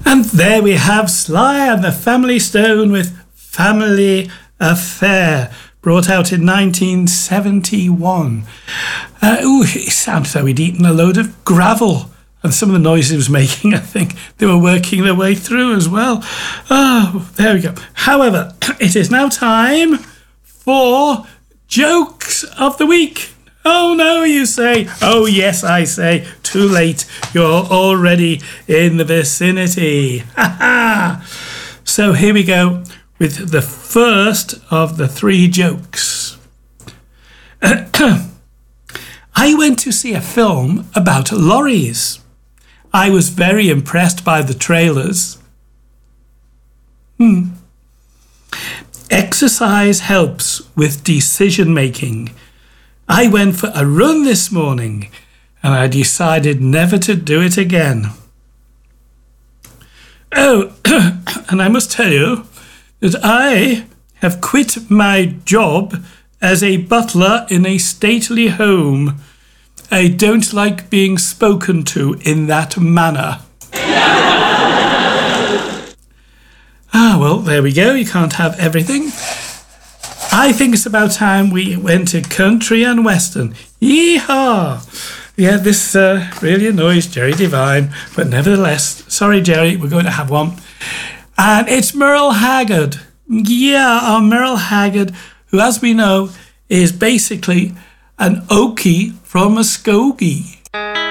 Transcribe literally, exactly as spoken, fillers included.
And there we have Sly and the Family Stone with Family Affair, brought out in nineteen seventy-one. Uh, ooh, it sounded though he'd eaten a load of gravel. And some of the noises he was making, I think they were working their way through as well. Oh, there we go. However, it is now time for Jokes of the Week. Oh, no, you say. Oh, yes, I say. Too late. You're already in the vicinity. Ha ha. So here we go with the first of the three jokes. I went to see a film about lorries. I was very impressed by the trailers. Hmm. Exercise helps with decision making. I went for a run this morning and I decided never to do it again. Oh, and I must tell you that I have quit my job as a butler in a stately home. I don't like being spoken to in that manner. Ah, well, there we go. You can't have everything. I think it's about time we went to country and western. Yee-haw! Yeah, this uh, really annoys Jerry Devine, but nevertheless, sorry, Jerry, we're going to have one. And it's Merle Haggard. Yeah, our Merle Haggard, who, as we know, is basically an Okie from Muskogee.